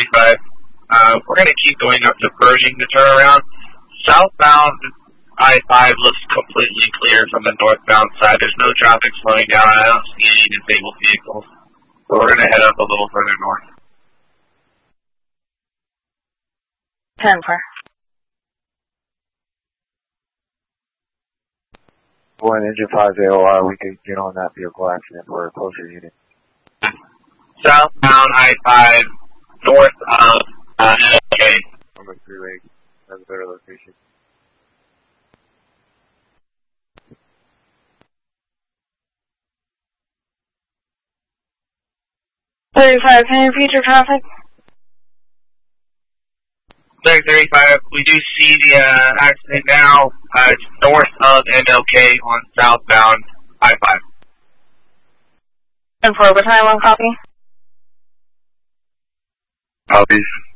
1035. We're going to keep going up to Pershing to turn around. Southbound I-5 looks completely clear from the northbound side. There's no traffic slowing down. I don't see any disabled vehicles. So we're going to head up a little further north. 10-4. One engine 5 AOR, we could get on that vehicle accident for a closer unit. Southbound I-5, north of NLK. On the freeway, that's a better location. Can you repeat your traffic? 3035, we do see the accident now. It's north of NLK on southbound I-5. 10-4, what time on copy? Copy.